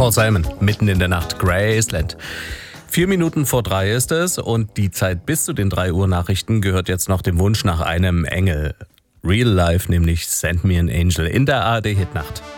Paul Simon, mitten in der Nacht, Graceland. 4 Minuten vor 3 ist es und die Zeit bis zu den 3 Uhr Nachrichten gehört jetzt noch dem Wunsch nach einem Engel. Real Life, nämlich Send Me an Angel in der ARD Hitnacht.